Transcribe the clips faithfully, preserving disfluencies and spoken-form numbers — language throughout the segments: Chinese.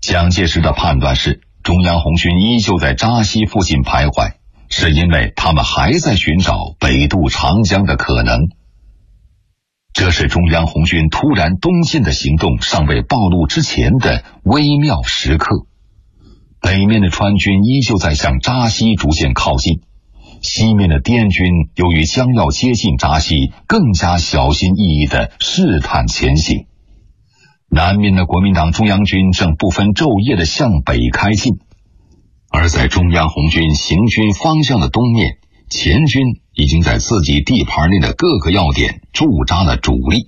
蒋介石的判断是，中央红军依旧在扎西附近徘徊，是因为他们还在寻找北渡长江的可能。这是中央红军突然东进的行动尚未暴露之前的微妙时刻。北面的川军依旧在向扎西逐渐靠近，西面的滇军由于将要接近扎西，更加小心翼翼地试探前行。南面的国民党中央军正不分昼夜地向北开进，而在中央红军行军方向的东面，前军已经在自己地盘内的各个要点驻扎了主力。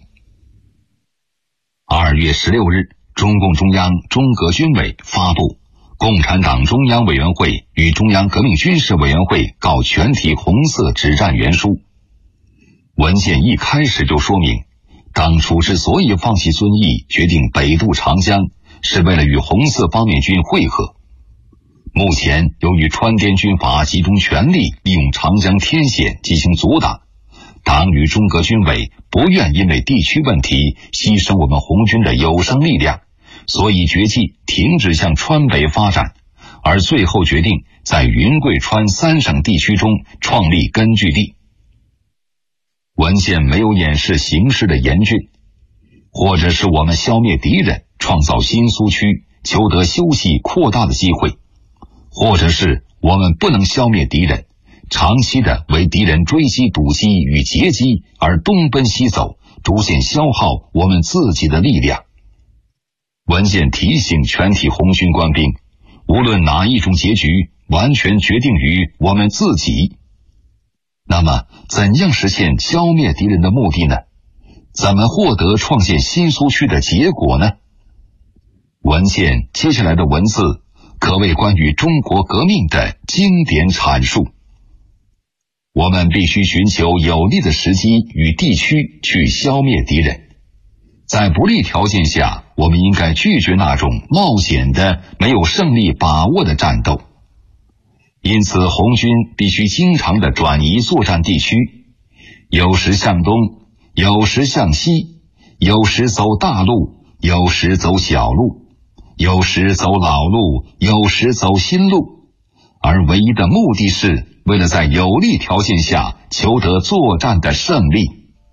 二月十六日，中共中央中革军委发布共产党中央委员会与中央革命军事委员会告全体红色指战员书。文件一开始就说明，当初之所以放弃遵义，决定北渡长江，是为了与红色方面军会合。目前由于川滇军阀集中全力利用长江天险进行阻挡，党与中革军委不愿因为地区问题牺牲我们红军的有生力量，所以决计停止向川北发展，而最后决定在云贵川三省地区中创立根据地。文件没有掩饰形势的严峻，或者是我们消灭敌人，创造新苏区，求得休息扩大的机会，或者是我们不能消灭敌人，长期的为敌人追击堵击与截击而东奔西走，逐渐消耗我们自己的力量。文件提醒全体红军官兵，无论哪一种结局，完全决定于我们自己。那么怎样实现消灭敌人的目的呢？怎么获得创建新苏区的结果呢？文件接下来的文字可谓关于中国革命的经典阐述。我们必须寻求有利的时机与地区去消灭敌人，在不利条件下，我们应该拒绝那种冒险的没有胜利把握的战斗。因此红军必须经常的转移作战地区，有时向东，有时向西，有时走大路，有时走小路，有时走老路，有时走新路，而唯一的目的是为了在有利条件下求得作战的胜利。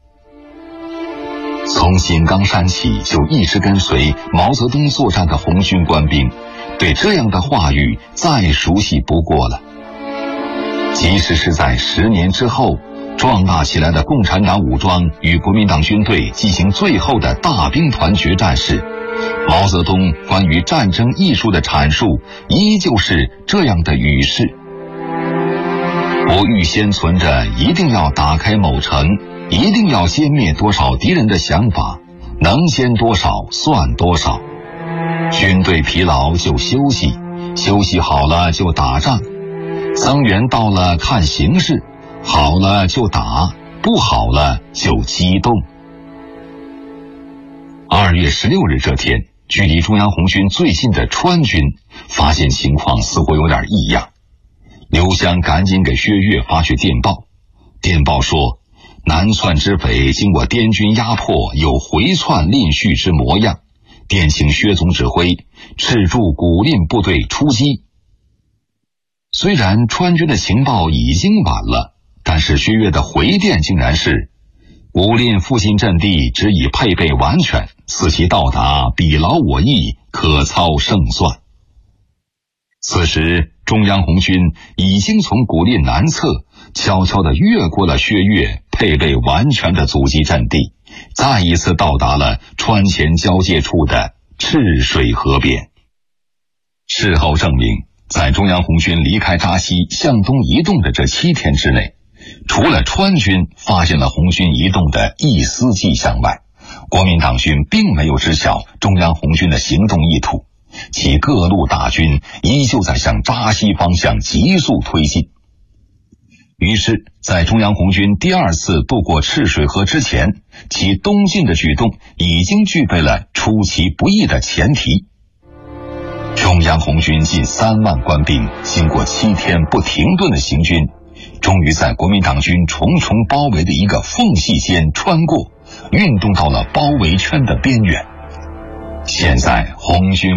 从井冈山起就一直跟随毛泽东作战的红军官兵，对这样的话语再熟悉不过了。即使是在十年之后，壮大起来的共产党武装与国民党军队进行最后的大兵团决战时，毛泽东关于战争艺术的阐述依旧是这样的语式：不预先存着一定要打开某城，一定要歼灭多少敌人的想法，能歼多少算多少。军队疲劳就休息，休息好了就打仗，增援到了看形势，好了就打，不好了就机动。二月十六日这天，距离中央红军最近的川军发现情况似乎有点异样。刘湘赶紧给薛岳发去电报，电报说南窜之匪经过滇军压迫，有回窜另续之模样，电请薛总指挥赤驻古蔺部队出击。虽然川军的情报已经晚了，但是薛岳的回电竟然是古蔺附近阵地只已配备完全，此其到达彼劳我役，可操胜算。此时中央红军已经从古蔺南侧悄悄地越过了薛岳配备完全的阻击阵地，再一次到达了川黔交界处的赤水河边。事后证明，在中央红军离开扎西向东移动的这七天之内，除了川军发现了红军移动的一丝迹象外，国民党军并没有知晓中央红军的行动意图，其各路大军依旧在向扎西方向急速推进。于是在中央红军第二次渡过赤水河之前，其东进的举动已经具备了出其不意的前提。中央红军近三万官兵经过七天不停顿的行军，终于在国民党军重重包围的一个缝隙间穿过，运动到了包围圈的边缘。现在红军